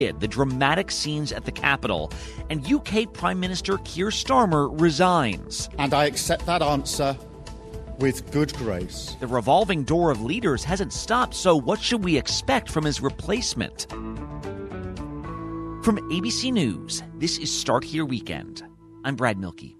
The dramatic scenes at the Capitol, and UK Prime Minister Keir Starmer resigns. And I accept that answer with good grace. The revolving door of leaders hasn't stopped, so what should we expect from his replacement? From ABC News, this is Start Here Weekend. I'm Brad Milkey.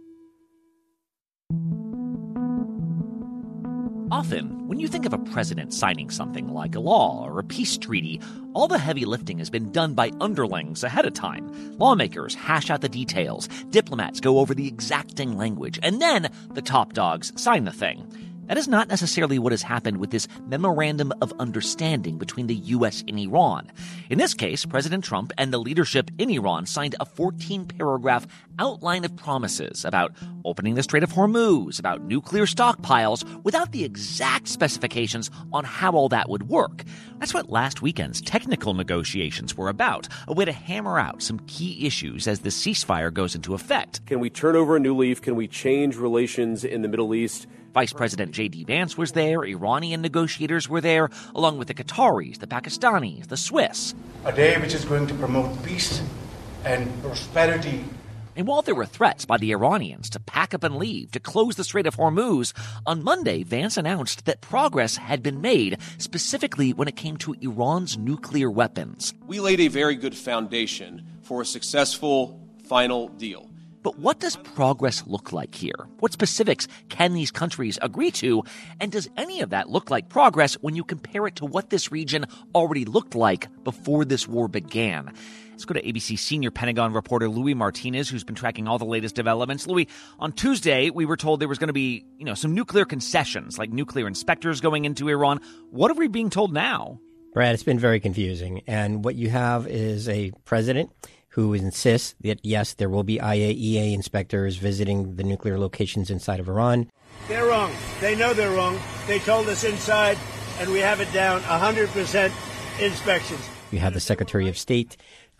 Often, when you think of a president signing something like a law or a peace treaty, all the heavy lifting has been done by underlings ahead of time. Lawmakers hash out the details, diplomats go over the exacting language, and then the top dogs sign the thing. That is not necessarily what has happened with this Memorandum of Understanding between the U.S. and Iran. In this case, President Trump and the leadership in Iran signed a 14-paragraph outline of promises about opening the Strait of Hormuz, about nuclear stockpiles, without the exact specifications on how all that would work. That's what last weekend's technical negotiations were about, a way to hammer out some key issues as the ceasefire goes into effect. Can we turn over a new leaf? Can we change relations in the Middle East? Vice President J.D. Vance was there, Iranian negotiators were there, along with the Qataris, the Pakistanis, the Swiss. A day which is going to promote peace and prosperity. And while there were threats by the Iranians to pack up and leave, to close the Strait of Hormuz, on Monday, Vance announced that progress had been made, specifically when it came to Iran's nuclear weapons. We laid a very good foundation for a successful final deal. But what does progress look like here? What specifics can these countries agree to? And does any of that look like progress when you compare it to what this region already looked like before this war began? Let's go to ABC senior Pentagon reporter Louis Martinez, who's been tracking all the latest developments. Louis, on Tuesday, we were told there was going to be, some nuclear concessions, like nuclear inspectors going into Iran. What are we being told now? Brad, it's been very confusing. And what you have is a president who insists that, yes, there will be IAEA inspectors visiting the nuclear locations inside of Iran. They're wrong. They know they're wrong. They told us inside, and we have it down 100% inspections. You have the Secretary of State,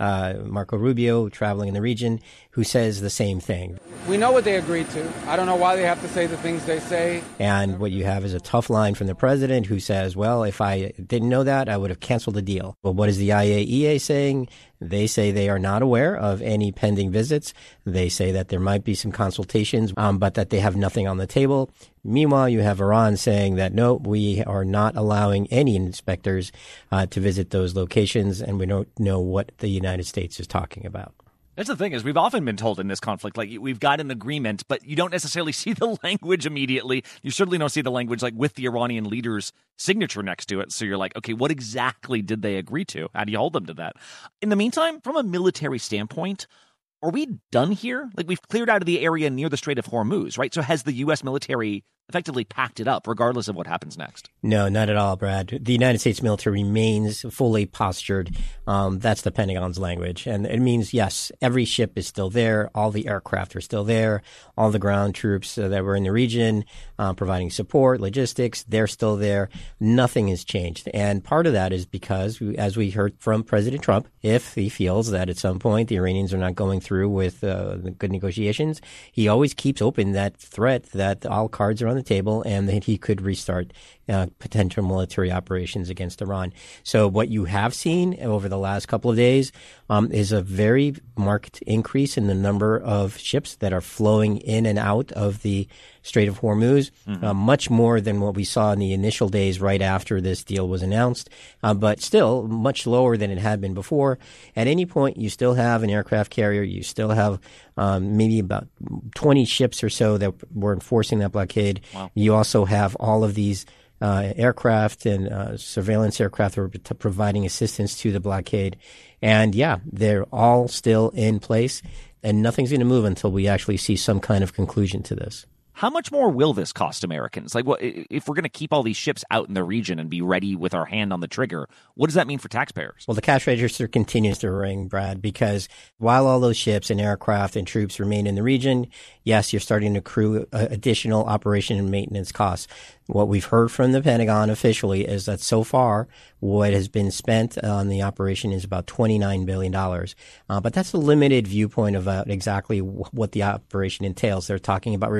Marco Rubio, traveling in the region, who says the same thing. We know what they agreed to. I don't know why they have to say the things they say. And what you have is a tough line from the president who says, well, if I didn't know that, I would have canceled the deal. But what is the IAEA saying? They say they are not aware of any pending visits. They say that there might be some consultations, but that they have nothing on the table. Meanwhile, you have Iran saying that, no, we are not allowing any inspectors to visit those locations, and we don't know what the United States is talking about. That's the thing, is we've often been told in this conflict, like, we've got an agreement, but you don't necessarily see the language immediately. You certainly don't see the language, like, with the Iranian leader's signature next to it. So you're like, okay, what exactly did they agree to? How do you hold them to that? In the meantime, from a military standpoint, are we done here? Like, we've cleared out of the area near the Strait of Hormuz, right? So has the U.S. military effectively packed it up, regardless of what happens next? No, not at all, Brad. The United States military remains fully postured. That's the Pentagon's language. And it means, yes, every ship is still there. All the aircraft are still there. All the ground troops that were in the region providing support, logistics, they're still there. Nothing has changed. And part of that is because, as we heard from President Trump, if he feels that at some point the Iranians are not going through with the good negotiations, he always keeps open that threat that all cards are on the table and that he could restart potential military operations against Iran. So what you have seen over the last couple of days is a very marked increase in the number of ships that are flowing in and out of the Strait of Hormuz, much more than what we saw in the initial days right after this deal was announced, but still much lower than it had been before. At any point, you still have an aircraft carrier. You still have maybe about 20 ships or so that were enforcing that blockade. Wow. You also have all of these aircraft and surveillance aircraft that were providing assistance to the blockade. And yeah, they're all still in place, and nothing's going to move until we actually see some kind of conclusion to this. How much more will this cost Americans? Like, what if we're going to keep all these ships out in the region and be ready with our hand on the trigger? What does that mean for taxpayers? Well, the cash register continues to ring, Brad, because while all those ships and aircraft and troops remain in the region, yes, you're starting to accrue additional operation and maintenance costs. What we've heard from the Pentagon officially is that so far what has been spent on the operation is about $29 billion. But that's a limited viewpoint about exactly what the operation entails. They're talking about replacing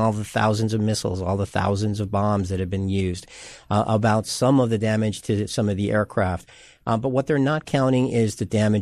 all the thousands of missiles, all the thousands of bombs that have been used, about some of the damage to some of the aircraft. But what they're not counting is the damage